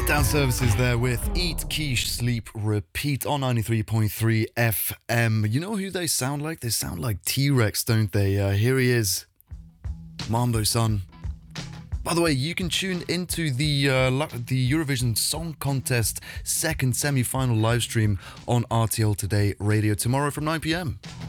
Down Services there with Eat, Quiche, Sleep, Repeat on 93.3 FM. You know who they sound like? They sound like T-Rex, don't they? Here he is, Mambo Son. By the way, you can tune into the Eurovision Song Contest second semi-final live stream on RTL Today Radio tomorrow from 9 p.m.